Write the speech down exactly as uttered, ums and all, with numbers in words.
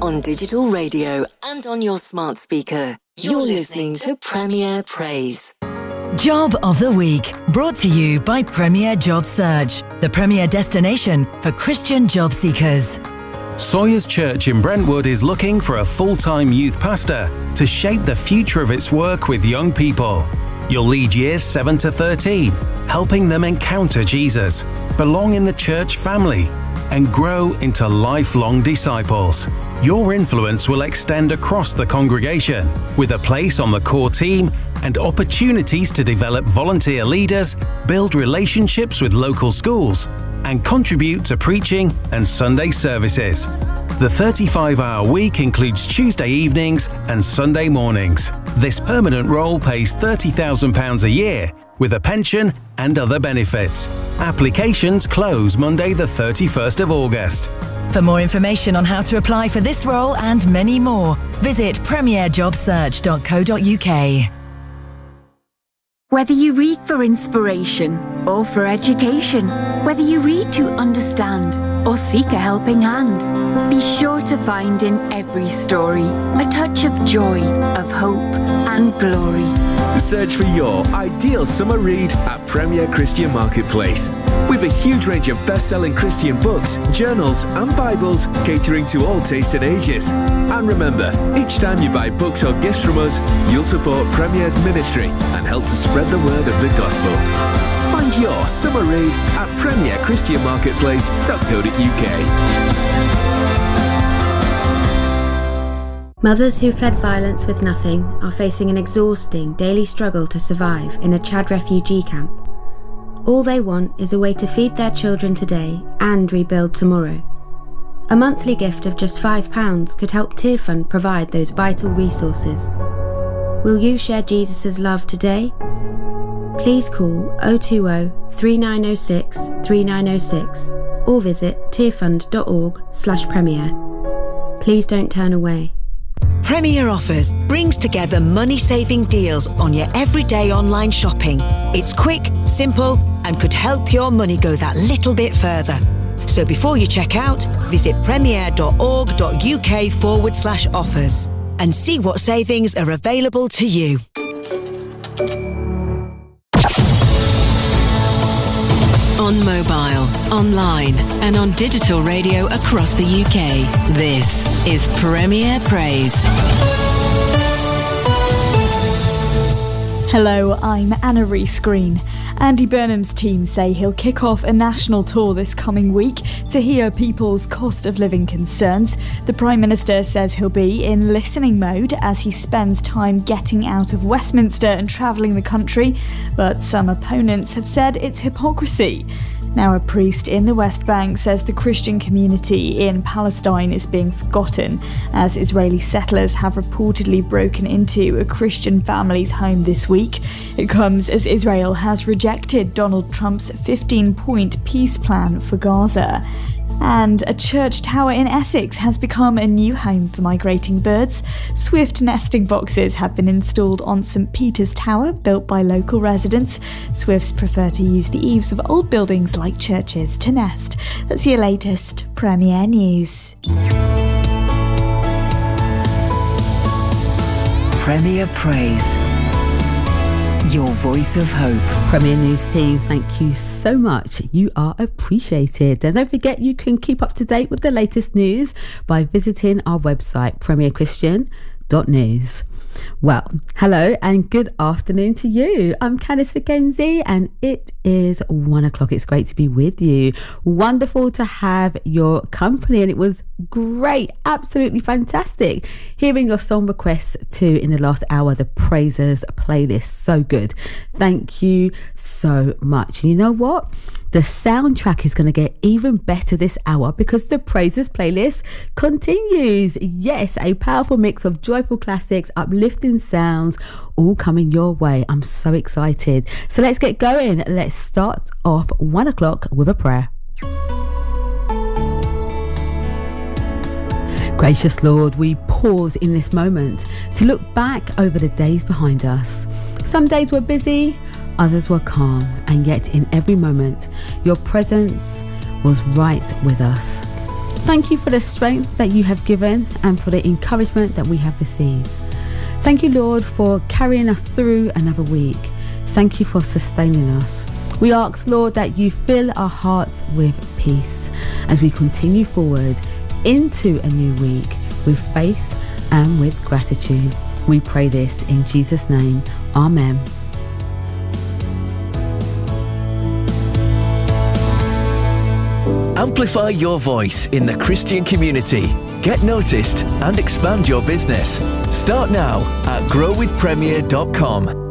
on digital radio and on your smart speaker. You're listening to Premier Praise. Job of the Week, brought to you by Premier Job Search, the premier destination for Christian job seekers. Sawyers Church in Brentwood is looking for a full-time youth pastor to shape the future of its work with young people. You'll lead years seven to thirteen, helping them encounter Jesus, belong in the church family, and grow into lifelong disciples. Your influence will extend across the congregation, with a place on the core team and opportunities to develop volunteer leaders, build relationships with local schools, and contribute to preaching and Sunday services. The thirty-five hour week includes Tuesday evenings and Sunday mornings. This permanent role pays thirty thousand pounds a year, with a pension and other benefits. Applications close Monday the thirty-first of August. For more information on how to apply for this role and many more, visit premier job search dot co dot uk. Whether you read for inspiration or for education, whether you read to understand or seek a helping hand, be sure to find in every story a touch of joy, of hope and glory. Search for your ideal summer read at Premier Christian Marketplace. With a huge range of best-selling Christian books, journals and Bibles catering to all tastes and ages. And remember, each time you buy books or gifts from us, you'll support Premier's ministry and help to spread the word of the gospel. Find your summer read at premier christian marketplace dot co dot uk. Mothers who fled violence with nothing are facing an exhausting daily struggle to survive in a Chad refugee camp. All they want is a way to feed their children today and rebuild tomorrow. A monthly gift of just five pounds could help Tearfund provide those vital resources. Will you share Jesus' love today? Please call oh two oh, three nine oh six, three nine oh six or visit tearfund dot org slash premier. Please don't turn away. Premier Offers brings together money-saving deals on your everyday online shopping. It's quick, simple, and could help your money go that little bit further. So before you check out, visit premier dot org dot uk forward slash offers and see what savings are available to you. On mobile, online, and on digital radio across the U K. This is Premier Praise. Hello, I'm Anna Rees-Green. Andy Burnham's team say he'll kick off a national tour this coming week to hear people's cost of living concerns. The Prime Minister says he'll be in listening mode as he spends time getting out of Westminster and travelling the country, but some opponents have said it's hypocrisy. Now, a priest in the West Bank says the Christian community in Palestine is being forgotten as Israeli settlers have reportedly broken into a Christian family's home this week. It comes as Israel has rejected Donald Trump's fifteen-point peace plan for Gaza. And a church tower in Essex has become a new home for migrating birds. Swift nesting boxes have been installed on St Peter's Tower, built by local residents. Swifts prefer to use the eaves of old buildings like churches to nest. That's your latest Premier News. Premier Praise. Your voice of hope. Premier News team, thank you so much. You are appreciated. And don't forget, you can keep up to date with the latest news by visiting our website, premier christian dot news. Well, hello and good afternoon to you. I'm Candice Mackenzie and it is one o'clock. It's great to be with you. Wonderful to have your company, and it was great, absolutely fantastic hearing your song requests too in the last hour. The Praisers playlist, so good. Thank you so much. And you know what? The soundtrack is going to get even better this hour because the Praisers playlist continues. Yes, a powerful mix of joyful classics, uplifting sounds, all coming your way. I'm so excited. So let's get going. Let's start off one o'clock with a prayer. Gracious Lord, we pause in this moment to look back over the days behind us. Some days were busy, others were calm, and yet in every moment, your presence was right with us. Thank you for the strength that you have given and for the encouragement that we have received. Thank you, Lord, for carrying us through another week. Thank you for sustaining us. We ask, Lord, that you fill our hearts with peace as we continue forward into a new week with faith and with gratitude. We pray this in Jesus' name. Amen. Amplify your voice in the Christian community. Get noticed and expand your business. Start now at grow with premier dot com.